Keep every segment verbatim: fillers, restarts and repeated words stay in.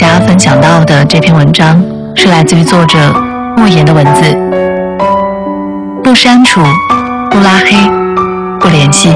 家分享到的这篇文章是来自于作者莫言的文字。不删除，不拉黑，不联系。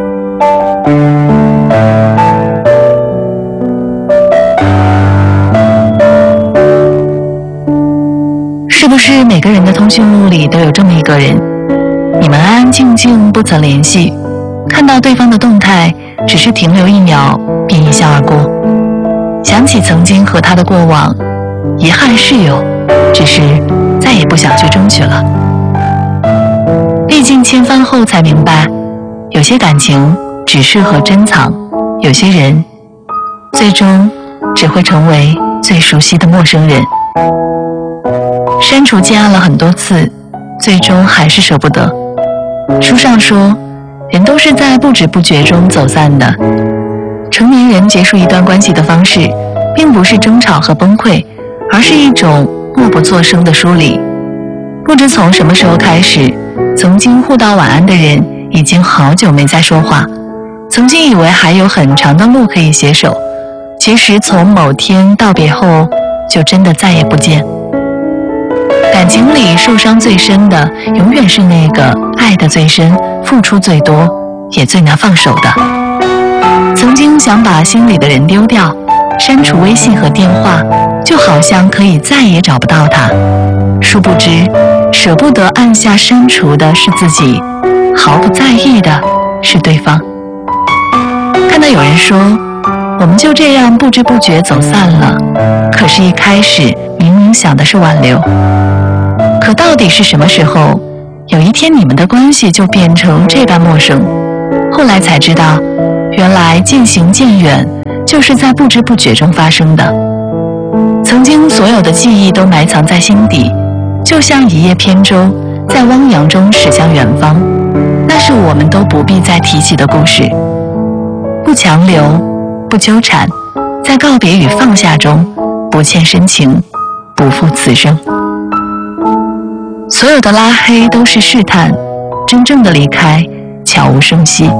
是不是每个人的通讯录里都有这么一个人，你们安安静静不曾联系，看到对方的动态只是停留一秒便一笑而过，想起曾经和他的过往，遗憾是有，只是再也不想去争取了。历尽千帆后才明白，有些感情只适合珍藏，有些人最终只会成为最熟悉的陌生人。删除键按了很多次，最终还是舍不得。书上说，人都是在不知不觉中走散的。成年人结束一段关系的方式，并不是争吵和崩溃，而是一种默不作声的疏离。不知从什么时候开始，曾经互道晚安的人已经好久没再说话，曾经以为还有很长的路可以携手，其实从某天道别后，就真的再也不见。感情里受伤最深的，永远是那个爱得最深、付出最多，也最难放手的。曾经想把心里的人丢掉，删除微信和电话，就好像可以再也找不到他。殊不知，舍不得按下删除的是自己，毫不在意的是对方。看到有人说，我们就这样不知不觉走散了，可是一开始明明想的是挽留。可到底是什么时候，有一天你们的关系就变成这般陌生？后来才知道，原来渐行渐远就是在不知不觉中发生的。曾经所有的记忆都埋藏在心底，就像一叶扁舟在汪洋中驶向远方，那是我们都不必再提起的故事。不强留，不纠缠，在告别与放下中，不欠深情，不负此生。所有的拉黑都是试探，真正的离开悄无声息。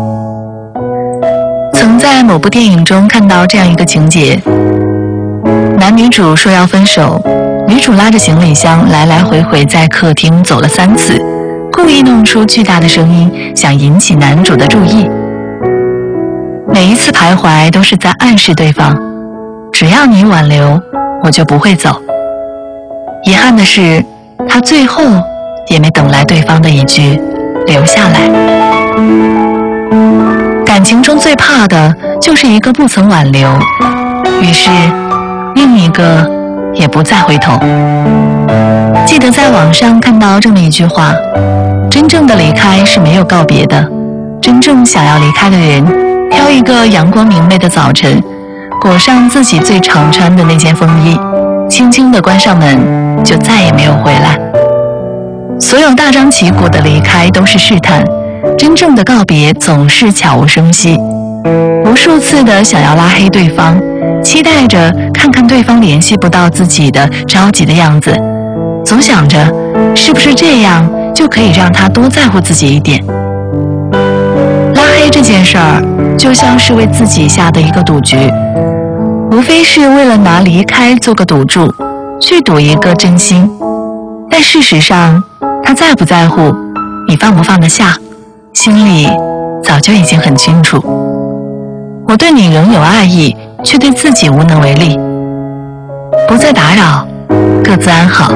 曾在某部电影中看到这样一个情节，男女主说要分手，女主拉着行李箱来来回回在客厅走了三次，故意弄出巨大的声音，想引起男主的注意。每一次徘徊都是在暗示对方，只要你挽留，我就不会走。遗憾的是，他最后也没等来对方的一句留下来。感情中最怕的就是一个不曾挽留，于是另一个也不再回头。记得在网上看到这么一句话，真正的离开是没有告别的，真正想要离开的人，挑一个阳光明媚的早晨，裹上自己最常穿的那件风衣，轻轻地关上门，就再也没有回来。所有大张旗鼓的离开都是试探，真正的告别总是悄无声息。无数次的想要拉黑对方，期待着看看对方联系不到自己的着急的样子，总想着是不是这样就可以让他多在乎自己一点。拉黑这件事儿就像是为自己下的一个赌局，无非是为了拿离开做个赌注，去赌一个真心。但事实上，他在不在乎，你放不放得下，心里早就已经很清楚。我对你仍有爱意，却对自己无能为力。不再打扰，各自安好。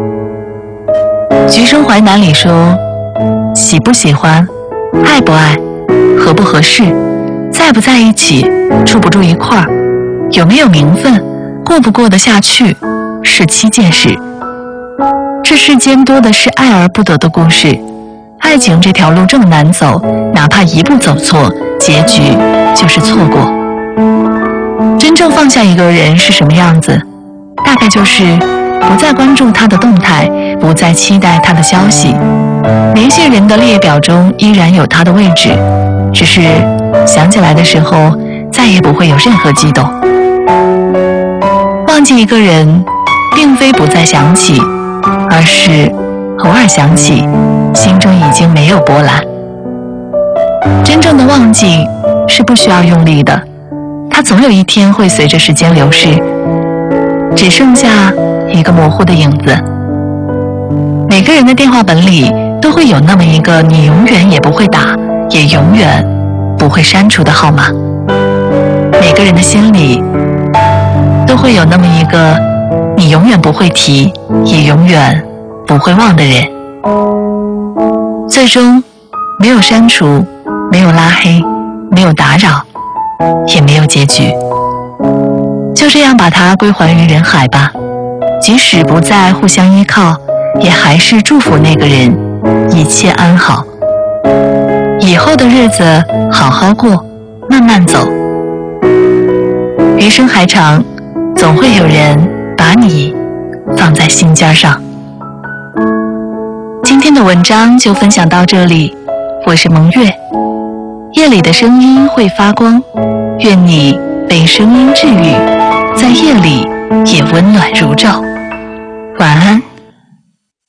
橘生淮南里说，喜不喜欢，爱不爱，合不合适，在不在一起，处不住一块儿，有没有名分，过不过得下去，是七件事。这世间多的是爱而不得的故事，爱情这条路这么难走，哪怕一步走错，结局就是错过。真正放下一个人是什么样子？大概就是不再关注他的动态，不再期待他的消息，联系人的列表中依然有他的位置，只是想起来的时候再也不会有任何激动。忘记一个人并非不再想起，而是偶尔想起，心中已经没有波澜。真正的忘记是不需要用力的，它总有一天会随着时间流逝。 只剩下一个模糊的影子。每个人的电话本里都会有那么一个你永远也不会打，也永远不会删除的号码。每个人的心里都会有那么一个你永远不会提，也永远不会忘的人。最终没有删除，没有拉黑，没有打扰，也没有结局。就这样把它归还于人海吧，即使不再互相依靠，也还是祝福那个人一切安好。以后的日子好好过，慢慢走。余生还长，总会有人把你放在心尖上。今天的文章就分享到这里，我是蒙月。夜里的声音会发光，愿你被声音治愈，在夜里也温暖如昼。晚安。